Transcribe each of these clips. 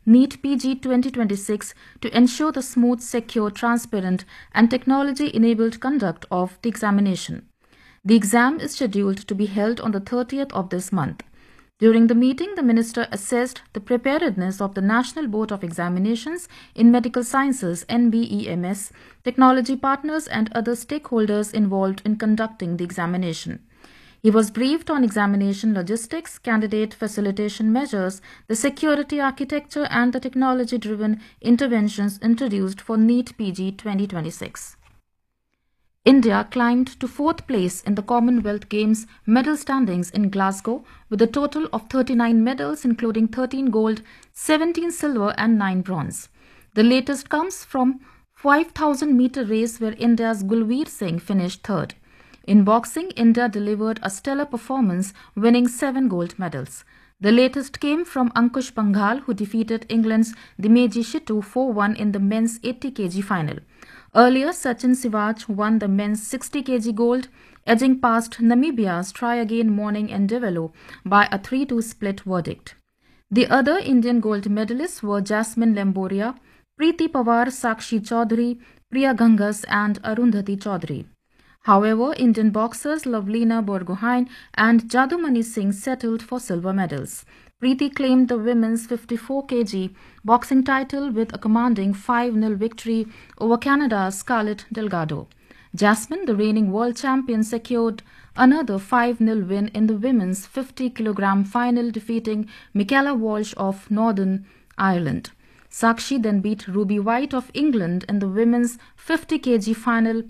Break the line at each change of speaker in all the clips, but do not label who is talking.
NEET PG 2026 to ensure the smooth, secure, transparent and technology-enabled conduct of the examination. The exam is scheduled to be held on the 30th of this month. During the meeting, the Minister assessed the preparedness of the National Board of Examinations in Medical Sciences (NBEMS), technology partners and other stakeholders involved in conducting the examination. He was briefed on examination logistics, candidate facilitation measures, the security architecture and the technology-driven interventions introduced for NEET PG 2026. India climbed to 4th place in the Commonwealth Games medal standings in Glasgow with a total of 39 medals including 13 gold, 17 silver and 9 bronze. The latest comes from 5,000-meter race where India's Gulveer Singh finished 3rd. In boxing, India delivered a stellar performance, winning 7 gold medals. The latest came from Ankush Panghal, who defeated England's Dimeji Shitu 4-1 in the men's 80 kg final. Earlier, Sachin Sivaj won the men's 60 kg gold, edging past Namibia's Try Again Morning and Develo by a 3-2 split verdict. The other Indian gold medalists were Jasmine Lemboria, Preeti Pawar, Sakshi Chaudhary, Priya Gangas and Arundhati Chaudhary. However, Indian boxers Lovelina Borgohain and Jadumani Singh settled for silver medals. Preeti claimed the women's 54 kg boxing title with a commanding 5-0 victory over Canada's Scarlett Delgado. Jasmine, the reigning world champion, secured another 5-0 win in the women's 50 kg final, defeating Michaela Walsh of Northern Ireland. Sakshi then beat Ruby White of England in the women's 50 kg final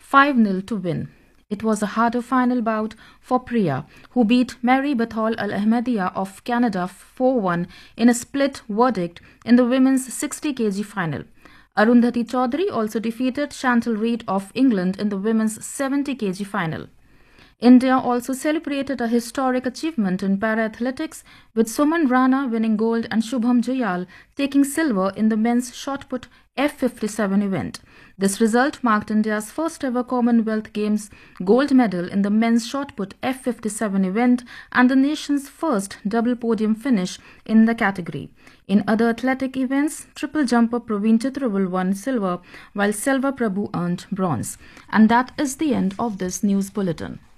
5-0 to win. It was a harder final bout for Priya, who beat Mary Bethol Al-Ahmadiyya of Canada 4-1 in a split verdict in the women's 60 kg final. Arundhati Chaudhary also defeated Chantal Reid of England in the women's 70 kg final. India also celebrated a historic achievement in para-athletics, with Suman Rana winning gold and Shubham Jayal taking silver in the men's shot-put F57 event. This result marked India's first ever Commonwealth Games gold medal in the men's shot-put F57 event and the nation's first double podium finish in the category. In other athletic events, triple jumper Praveen Chitraval won silver while Selva Prabhu earned bronze. And that is the end of this news bulletin.